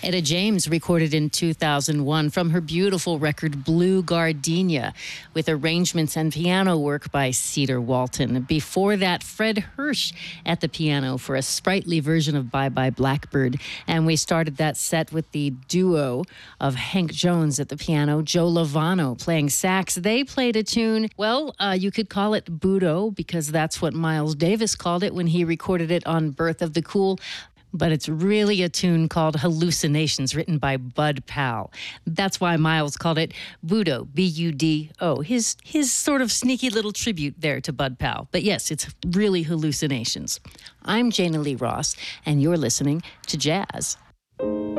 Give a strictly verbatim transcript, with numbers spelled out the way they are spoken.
Etta James recorded in two thousand one from her beautiful record Blue Gardenia with arrangements and piano work by Cedar Walton. Before that, Fred Hirsch at the piano for a sprightly version of Bye Bye Blackbird. And we started that set with the duo of Hank Jones at the piano, Joe Lovano playing sax. They played a tune, well, uh, you could call it Budo, because that's what Miles Davis called it when he recorded it on Birth of the Cool. But it's really a tune called Hallucinations, written by Bud Powell. That's why Miles called it Budo, B U D O, his, his sort of sneaky little tribute there to Bud Powell. But yes, it's really Hallucinations. I'm Jana Lee Ross, and you're listening to Jazz.